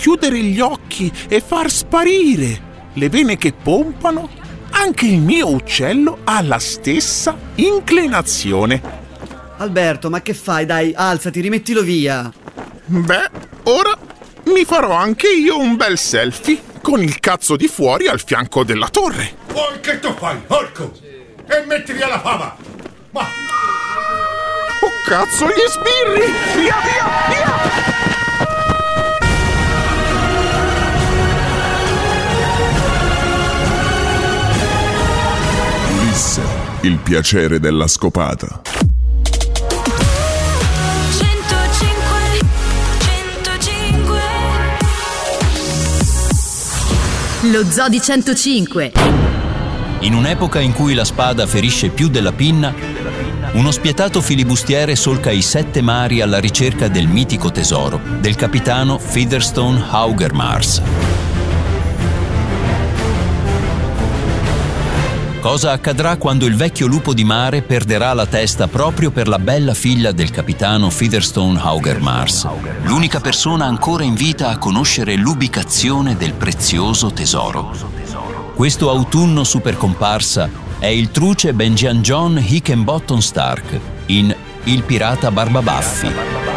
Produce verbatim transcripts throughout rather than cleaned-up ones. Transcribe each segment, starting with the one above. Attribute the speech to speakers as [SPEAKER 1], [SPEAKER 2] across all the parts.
[SPEAKER 1] chiudere gli occhi e far sparire le vene che pompano, anche il mio uccello ha la stessa inclinazione.
[SPEAKER 2] Alberto, ma che fai? Dai, alzati, rimettilo via.
[SPEAKER 1] Beh, ora mi farò anche io un bel selfie con il cazzo di fuori al fianco della torre.
[SPEAKER 3] Poi che tu fai, orco? E metti via la fava! Ma...
[SPEAKER 1] Oh cazzo, gli sbirri! Via, via, via!
[SPEAKER 4] Ulisse, il piacere della scopata.
[SPEAKER 5] Lo Zoo di centocinque.
[SPEAKER 6] In un'epoca in cui la spada ferisce più della pinna, uno spietato filibustiere solca i sette mari alla ricerca del mitico tesoro del capitano Featherstone Haugermars. Cosa accadrà quando il vecchio lupo di mare perderà la testa proprio per la bella figlia del capitano Featherstone Haugermars, l'unica persona ancora in vita a conoscere l'ubicazione del prezioso tesoro? Questo autunno supercomparsa è il truce Benjamin John Hickenbottom Stark in Il pirata Barbabaffi.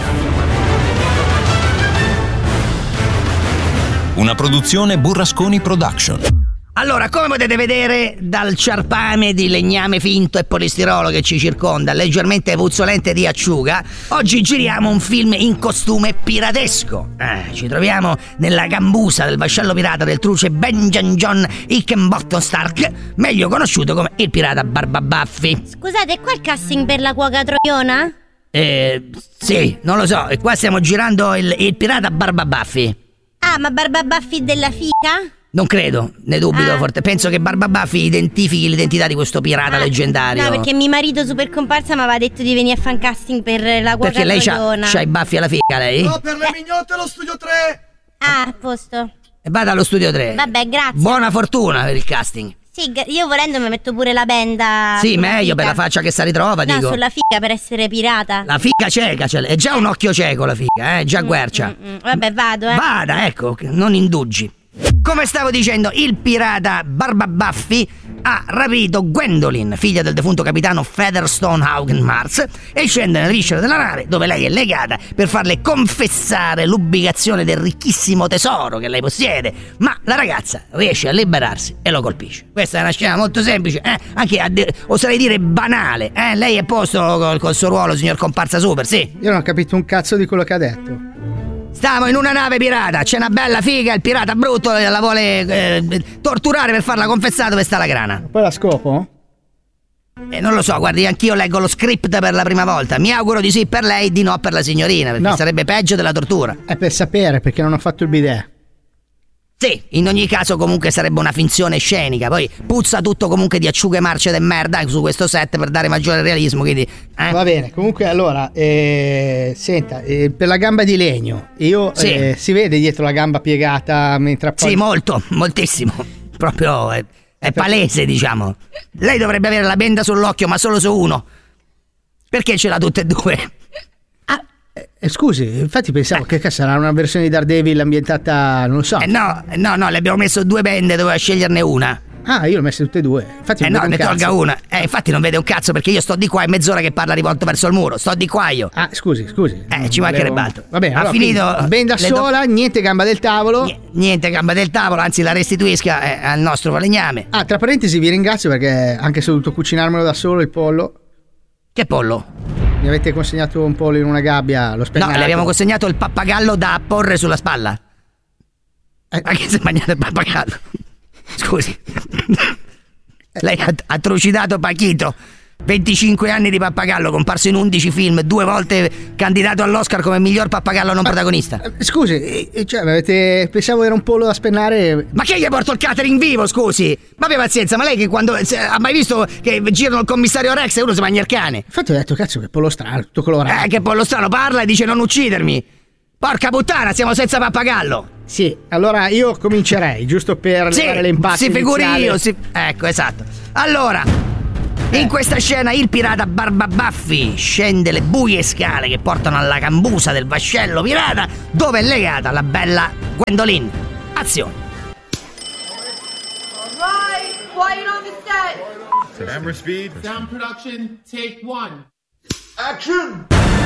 [SPEAKER 6] Una produzione Burrasconi Production.
[SPEAKER 7] Allora, come potete vedere dal ciarpame di legname finto e polistirolo che ci circonda, leggermente puzzolente di acciuga, oggi giriamo un film in costume piratesco. Eh, ci troviamo nella gambusa del vascello pirata del truce Benjamin John Hickenbottom Stark, meglio conosciuto come il pirata Barbabaffi.
[SPEAKER 8] Scusate, è qua il casting per la cuoca troiona?
[SPEAKER 7] Eh, sì, non lo so, e qua stiamo girando il, il pirata Barbabaffi.
[SPEAKER 8] Ah, ma Barbabaffi della fica?
[SPEAKER 7] Non credo, ne dubito
[SPEAKER 8] ah.
[SPEAKER 7] forte. Penso che Barbabaffi identifichi l'identità di questo pirata ah. leggendario.
[SPEAKER 8] No, perché mio marito super comparsa mi aveva detto di venire a fan casting per la cuoca
[SPEAKER 7] Perché lei c'ha, c'ha i baffi alla figa, lei?
[SPEAKER 2] No, per le mignotte allo studio tre.
[SPEAKER 8] Ah, a posto.
[SPEAKER 7] E vada allo studio tre.
[SPEAKER 8] Vabbè, grazie.
[SPEAKER 7] Buona fortuna per il casting.
[SPEAKER 8] Sì, io volendo mi metto pure la benda.
[SPEAKER 7] Sì, meglio per la faccia che si ritrova,
[SPEAKER 8] no,
[SPEAKER 7] dico.
[SPEAKER 8] sulla figa per essere pirata.
[SPEAKER 7] La figa cieca, cioè, è già un occhio cieco la figa, eh, già mm, guercia.
[SPEAKER 8] Mm, mm. Vabbè, vado, eh.
[SPEAKER 7] Vada, ecco, non indugi. Come stavo dicendo, il pirata Barbabaffi ha rapito Gwendolyn, figlia del defunto capitano Featherstone Haugermars, e scende nelle viscere della nave, dove lei è legata, per farle confessare l'ubicazione del ricchissimo tesoro che lei possiede. Ma la ragazza riesce a liberarsi e lo colpisce. Questa è una scena molto semplice, eh? Anche a de- oserei dire banale, eh? Lei è a posto col, col suo ruolo, signor comparsa super, sì?
[SPEAKER 9] Io non ho capito un cazzo di quello che ha detto.
[SPEAKER 7] Stiamo in una nave pirata, c'è una bella figa, il pirata brutto la vuole eh, torturare per farla confessare dove sta la grana.
[SPEAKER 9] Poi la scopo?
[SPEAKER 7] Eh, non lo so, guardi, anch'io leggo lo script per la prima volta. Mi auguro di sì per lei, di no per la signorina, perché
[SPEAKER 9] no.
[SPEAKER 7] sarebbe peggio della tortura.
[SPEAKER 9] È per sapere, perché non ho fatto il bidet.
[SPEAKER 7] Sì, in ogni caso comunque sarebbe una finzione scenica. Poi puzza tutto comunque di acciughe marce de merda su questo set per dare maggiore realismo, quindi eh?
[SPEAKER 9] Va bene, comunque allora eh, senta, eh, per la gamba di legno io
[SPEAKER 7] sì.
[SPEAKER 9] eh, si vede dietro la gamba piegata mentre poi...
[SPEAKER 7] Sì, molto, moltissimo. Proprio è, è palese, diciamo. Lei dovrebbe avere la benda sull'occhio, ma solo su uno. Perché ce l'ha tutte e due?
[SPEAKER 9] Eh, scusi, infatti pensavo eh. che sarà una versione di Daredevil ambientata, non lo so.
[SPEAKER 7] Eh no, no, no, le abbiamo messo due bende, doveva sceglierne una.
[SPEAKER 9] Ah, io l'ho messe tutte e due. Infatti
[SPEAKER 7] eh
[SPEAKER 9] non
[SPEAKER 7] no, ne
[SPEAKER 9] cazzo.
[SPEAKER 7] tolga una. Eh, infatti non vede un cazzo perché io sto di qua e mezz'ora che parla rivolto verso il muro. Sto di qua io.
[SPEAKER 9] Ah, scusi, scusi.
[SPEAKER 7] Eh, ci mancherebbe altro.
[SPEAKER 9] Va bene,
[SPEAKER 7] ha
[SPEAKER 9] allora,
[SPEAKER 7] finito.
[SPEAKER 9] Benda sola, do... niente gamba del tavolo.
[SPEAKER 7] N- niente gamba del tavolo, anzi la restituisca eh, al nostro falegname.
[SPEAKER 9] Ah, tra parentesi vi ringrazio perché anche se ho dovuto cucinarmelo da solo il pollo.
[SPEAKER 7] Che pollo?
[SPEAKER 9] Mi avete consegnato un pollo in una gabbia, lo spennato.
[SPEAKER 7] No, le abbiamo consegnato il pappagallo da apporre sulla spalla. Eh. Anche se mangiate il pappagallo. Scusi. Lei ha, ha trucidato Pachito. venticinque anni di pappagallo, comparso in undici film, due volte candidato all'Oscar come miglior pappagallo non ma, protagonista.
[SPEAKER 9] Scusi, cioè, avete... pensavo era un pollo da spennare.
[SPEAKER 7] Ma che gli porto il catering vivo, scusi? Ma abbia pazienza, ma lei che quando ha mai visto che girano il commissario Rex e uno si mangia il cane?
[SPEAKER 9] Infatti ho detto, cazzo, che pollo strano, tutto colorato.
[SPEAKER 7] Eh, che pollo strano, parla e dice non uccidermi. Porca puttana, siamo senza pappagallo.
[SPEAKER 9] Sì, allora io comincerei, giusto per
[SPEAKER 7] sì,
[SPEAKER 9] levare le impasti
[SPEAKER 7] si figuri
[SPEAKER 9] iniziali.
[SPEAKER 7] io, si... ecco, esatto. Allora, In questa scena il pirata Barbabaffi scende le buie scale che portano alla cambusa del vascello pirata, dove è legata la bella Gwendolyn. Azione.
[SPEAKER 10] Alright, quiet on the set.
[SPEAKER 3] Camera speed.
[SPEAKER 10] Sound production, take one.
[SPEAKER 3] Action!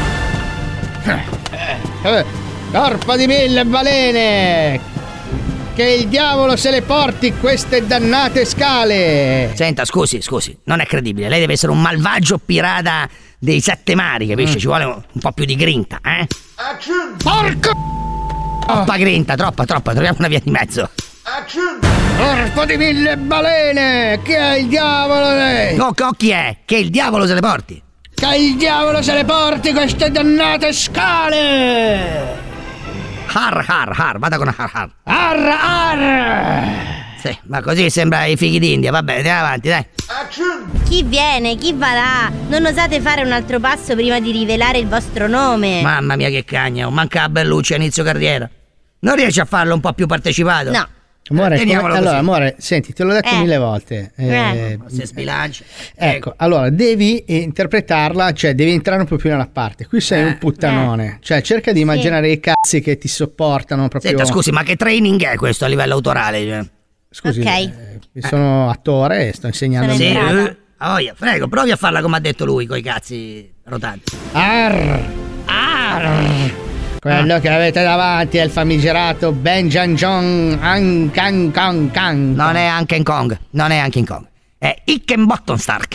[SPEAKER 9] Eh, corpo di mille balene! Che il diavolo se le porti queste dannate scale!
[SPEAKER 7] Senta, scusi, scusi, non è credibile. Lei deve essere un malvagio pirata dei sette mari, capisce? Mm. Ci vuole un, un po' più di grinta, eh?
[SPEAKER 3] Action!
[SPEAKER 9] Porco!
[SPEAKER 7] Troppa grinta, troppa, troppa, troviamo una via di mezzo.
[SPEAKER 3] Action!
[SPEAKER 9] Corpo di mille balene! Che è il diavolo lei?
[SPEAKER 7] No, no, chi è? Che il diavolo se le porti!
[SPEAKER 9] Che il diavolo se le porti queste dannate scale!
[SPEAKER 7] Har har har, vada con har har.
[SPEAKER 9] Ar ar!
[SPEAKER 7] Sì, ma così sembra i fighi d'India. Vabbè, andiamo avanti, dai.
[SPEAKER 3] Action!
[SPEAKER 8] Chi viene? Chi va là? Non osate fare un altro passo prima di rivelare il vostro nome?
[SPEAKER 7] Mamma mia che cagna, manca la Bellucci a inizio carriera. Non riesci a farlo un po' più partecipato?
[SPEAKER 8] No.
[SPEAKER 9] Amore, come,
[SPEAKER 7] Teniamolo
[SPEAKER 9] allora,
[SPEAKER 7] così.
[SPEAKER 9] amore, senti, te l'ho detto
[SPEAKER 8] Eh.
[SPEAKER 9] mille volte. Eh,
[SPEAKER 8] Eh.
[SPEAKER 7] Se sbilancia.
[SPEAKER 9] Ecco, allora, devi interpretarla, cioè devi entrare un po' più nella parte. Qui sei
[SPEAKER 7] Eh.
[SPEAKER 9] un puttanone, cioè cerca di immaginare i cazzi che ti sopportano proprio.
[SPEAKER 7] Senta, scusi, ma che training è questo a livello autorale? Cioè?
[SPEAKER 9] Scusi,
[SPEAKER 8] Ok.
[SPEAKER 9] eh, sono attore e sto insegnando.
[SPEAKER 8] Sono
[SPEAKER 7] Sì,
[SPEAKER 8] entrata.
[SPEAKER 7] eh, ah, voglia, prego, provi a farla come ha detto lui, coi cazzi rotanti.
[SPEAKER 9] Ar, ar. Quello che avete davanti è il famigerato Benjan Jong Ang Kang Kang Kang.
[SPEAKER 7] Non è anche in Kong, non è anche in Kong. È Hickenbottom Stark.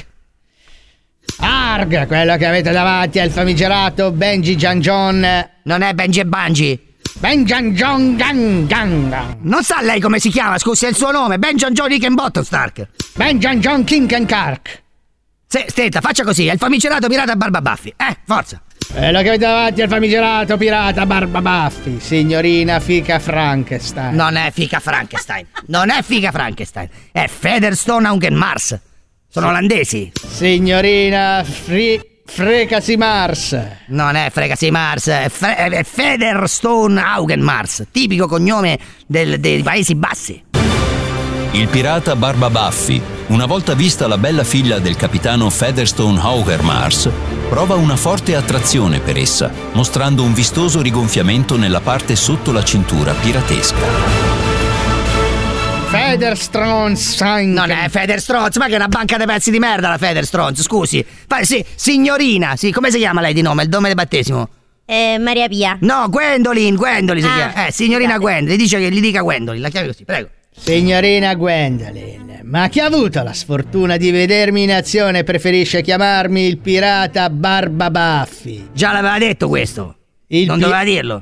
[SPEAKER 9] Arg, quello che avete davanti è il famigerato Benji Jan John.
[SPEAKER 7] Non è Benji e Bungie.
[SPEAKER 9] Benjan Jong Gang Gang.
[SPEAKER 7] Non sa lei come si chiama, scusi, è il suo nome, Benjan John Hickenbottom Stark.
[SPEAKER 9] Benjan John King and Kark.
[SPEAKER 7] Sì, stetta, faccia così, è il famigerato pirata Barbabaffi. Eh, forza.
[SPEAKER 9] Quello che avete davanti è il famigerato pirata Barbabaffi, signorina Fica Frankenstein.
[SPEAKER 7] Non è figa Frankenstein. Non è figa Frankenstein. È Featherstone Haugen Mars. Sono olandesi.
[SPEAKER 9] Signorina Fri... Frecasi Mars.
[SPEAKER 7] Non è Fregasi Mars, è, Fe- è Featherstone Haugen Mars, tipico cognome del- dei Paesi Bassi.
[SPEAKER 6] Il pirata Barbabaffi, una volta vista la bella figlia del capitano Featherstone Haugen Mars, prova una forte attrazione per essa, mostrando un vistoso rigonfiamento nella parte sotto la cintura piratesca.
[SPEAKER 9] Featherstones.
[SPEAKER 7] Non è Featherstones, ma che è una banca dei pezzi di merda la Featherstones, scusi. Fa- sì, signorina, sì, come si chiama lei di nome, il nome di battesimo?
[SPEAKER 8] Eh, Maria Pia.
[SPEAKER 7] No, Gwendolyn, Gwendolyn si
[SPEAKER 8] Ah,
[SPEAKER 7] chiama. Eh, signorina
[SPEAKER 8] scusate.
[SPEAKER 7] Gwendolyn, dice che gli dica Gwendolyn, la chiami così, prego.
[SPEAKER 9] Signorina Gwendolyn, ma chi ha avuto la sfortuna di vedermi in azione preferisce chiamarmi il pirata Barbabaffi?
[SPEAKER 7] Già l'aveva detto questo.
[SPEAKER 9] Il
[SPEAKER 7] non
[SPEAKER 9] pi-
[SPEAKER 7] doveva dirlo.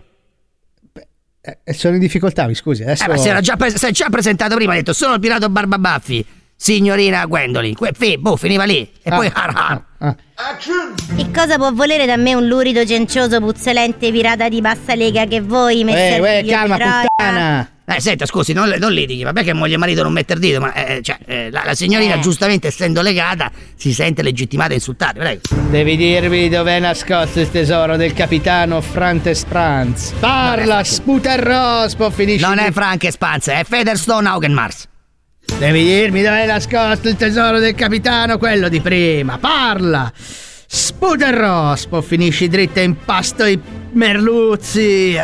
[SPEAKER 9] Eh, sono in difficoltà, mi scusi. Adesso...
[SPEAKER 7] Eh, ma si era già, pre- si è già presentato prima, ha detto sono il pirata Barbabaffi, signorina Gwendolyn. Que- fi- boh, finiva lì. E
[SPEAKER 9] Ah,
[SPEAKER 7] poi har har.
[SPEAKER 9] ah, ah.
[SPEAKER 3] Action!
[SPEAKER 8] Che cosa può volere da me un lurido, cencioso, puzzolente pirata di bassa lega che voi,
[SPEAKER 9] Eh,
[SPEAKER 8] messer
[SPEAKER 9] uè,
[SPEAKER 8] figlio
[SPEAKER 9] calma,
[SPEAKER 8] di Troia?
[SPEAKER 9] puttana.
[SPEAKER 7] Eh, senta, scusi, non, non litighi, vabbè che moglie e marito non metter dito, ma eh, cioè, eh, la, la signorina,
[SPEAKER 8] Eh.
[SPEAKER 7] giustamente essendo legata, si sente legittimata a insultare, prego.
[SPEAKER 9] Devi dirmi dov'è nascosto il tesoro del capitano Frantes Franz. Parla, sputa il rospo, finisci.
[SPEAKER 7] Non
[SPEAKER 9] di-
[SPEAKER 7] è Frank e Spanz, è Featherstone Haugen Mars.
[SPEAKER 9] Devi dirmi dov'è nascosto il tesoro del capitano, quello di prima. Parla! Sputa il rospo, finisci dritta in pasto ai merluzzi.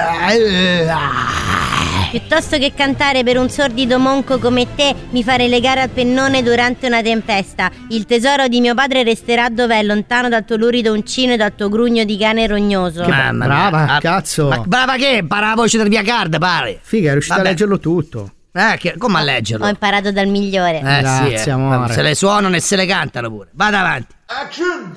[SPEAKER 8] Piuttosto che cantare per un sordido monco come te, mi farei legare al pennone durante una tempesta. Il tesoro di mio padre resterà dov'è, lontano dal tuo lurido uncino e dal tuo grugno di cane rognoso.
[SPEAKER 9] Che
[SPEAKER 7] Mamma
[SPEAKER 9] brava,
[SPEAKER 7] mia. Ah,
[SPEAKER 9] cazzo.
[SPEAKER 7] Ma brava che? Impara la voce del via card, pare.
[SPEAKER 9] Figa, è riuscita
[SPEAKER 7] Vabbè.
[SPEAKER 9] a leggerlo tutto.
[SPEAKER 7] Eh, che, come a leggerlo?
[SPEAKER 8] Ho imparato dal migliore.
[SPEAKER 7] Eh
[SPEAKER 9] Grazie,
[SPEAKER 7] sì, eh.
[SPEAKER 9] amore.
[SPEAKER 7] Se le suonano e se le cantano pure. Vada avanti.
[SPEAKER 3] Action!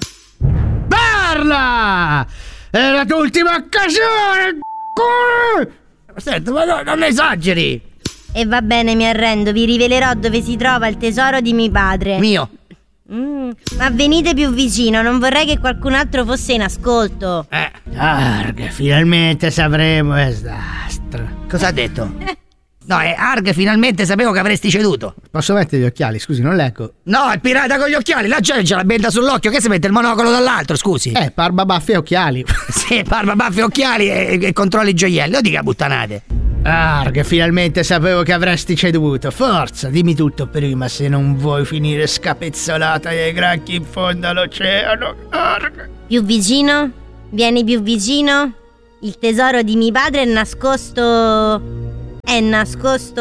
[SPEAKER 9] Parla! È la tua ultima occasione!
[SPEAKER 7] Senta, ma no, non esageri.
[SPEAKER 8] E va bene, mi arrendo, vi rivelerò dove si trova il tesoro di mio padre.
[SPEAKER 7] Mio.
[SPEAKER 8] Mm, ma venite più vicino, non vorrei che qualcun altro fosse in ascolto.
[SPEAKER 7] Eh,
[SPEAKER 9] Arg, finalmente sapremo esastro.
[SPEAKER 7] cosa ha detto? No, è Arg, finalmente sapevo che avresti ceduto.
[SPEAKER 9] Posso mettere gli occhiali? Scusi, non leggo.
[SPEAKER 7] No, il pirata con gli occhiali, la gente c'ha la benda sull'occhio, che si mette il monocolo dall'altro, scusi.
[SPEAKER 9] Eh, Barbabaffi e occhiali.
[SPEAKER 7] Sì, barba, baffi, occhiali e, e controlli i gioielli, non dica puttanate.
[SPEAKER 9] Arg, finalmente sapevo che avresti ceduto. Forza, dimmi tutto prima se non vuoi finire scapezzolata ai granchi in fondo all'oceano. Arg.
[SPEAKER 8] Più vicino? Vieni più vicino? Il tesoro di mio padre è nascosto... È nascosto...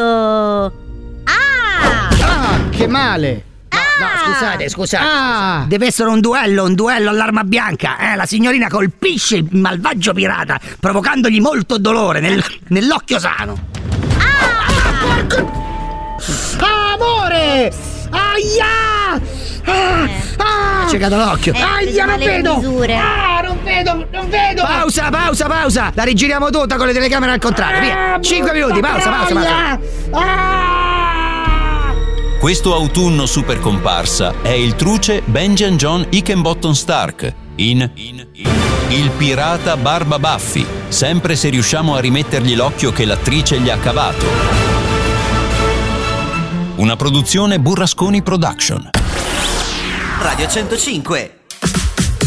[SPEAKER 8] Ah!
[SPEAKER 9] Ah, che male!
[SPEAKER 7] No, scusate, scusate,
[SPEAKER 9] Ah.
[SPEAKER 7] scusate. Deve essere un duello, un duello all'arma bianca. Eh? La signorina colpisce il malvagio pirata, provocandogli molto dolore nel- nell'occhio sano.
[SPEAKER 9] Ah, porco... Ah, amore! Aia! Ah, ah.
[SPEAKER 7] Ha ciecato l'occhio.
[SPEAKER 8] Eh,
[SPEAKER 9] Aia, non
[SPEAKER 8] le
[SPEAKER 9] vedo!
[SPEAKER 8] misure.
[SPEAKER 9] Ah, non vedo, non vedo!
[SPEAKER 7] Pausa, pausa, pausa. La rigiriamo tutta con le telecamere al contrario. Via. Cinque minuti, pausa, pausa, pausa.
[SPEAKER 9] Ah!
[SPEAKER 6] Questo autunno super comparsa è il truce Benjamin John Hickenbottom Stark in, in, in Il pirata Barba Baffi, sempre se riusciamo a rimettergli l'occhio che l'attrice gli ha cavato. Una produzione Burrasconi Production.
[SPEAKER 11] Radio centocinque.